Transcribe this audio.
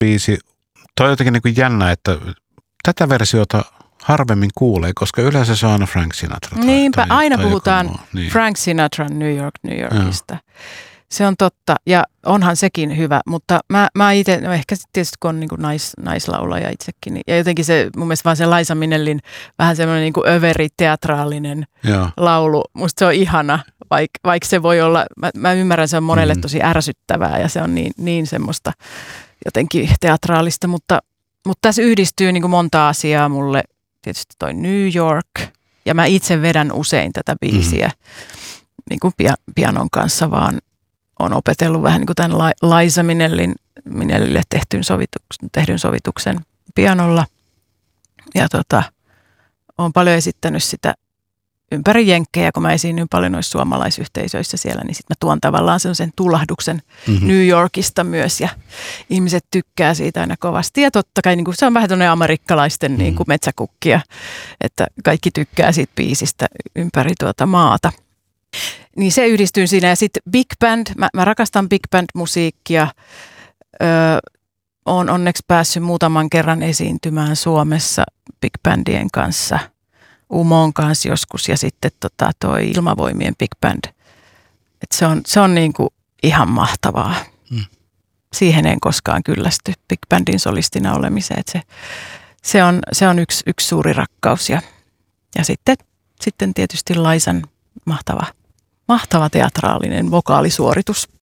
biisi. Toi on jotenkin niin kuin jännä, että tätä versiota harvemmin kuulee, koska yleensä se on aina Frank Sinatra. Niinpä, aina puhutaan Frank Sinatran New Yorkista. Se on totta, ja onhan sekin hyvä, mutta mä itse, no ehkä sitten tietysti kun on niin kuin naislaulaja itsekin, niin, ja jotenkin se mun mielestä vaan se Liza Minnellin vähän semmoinen niin kuin överi-teatraalinen laulu, musta se on ihana, vaikka se voi olla, mä ymmärrän, se on monelle tosi ärsyttävää, ja se on niin semmoista jotenkin teatraalista, mutta tässä yhdistyy niin kuin monta asiaa mulle, tietysti toi New York, ja mä itse vedän usein tätä biisiä niin kuin pianon kanssa, on opetellut vähän niin kuin tämän Liza Minnellille tehdyn sovituksen pianolla. Ja olen paljon esittänyt sitä ympäri jenkkejä, kun mä esiinnyin paljon noissa suomalaisyhteisöissä siellä, niin sitten mä tuon tavallaan sellaisen tulahduksen New Yorkista myös, ja ihmiset tykkää siitä aina kovasti. Ja totta kai niin kuin se on vähän tuollainen amerikkalaisten niin kuin metsäkukkia, että kaikki tykkää siitä biisistä ympäri maata. Niin se yhdistyy siinä, ja sitten big band, mä rakastan big band musiikkia, olen onneksi päässyt muutaman kerran esiintymään Suomessa big bandien kanssa, Umon kanssa joskus, ja sitten toi Ilmavoimien big band, että se on niinku ihan mahtavaa. Siihen en koskaan kyllästy big bandin solistina olemiseen, että se on yksi suuri rakkaus, ja sitten tietysti Laisan mahtava teatraalinen vokaalisuoritus.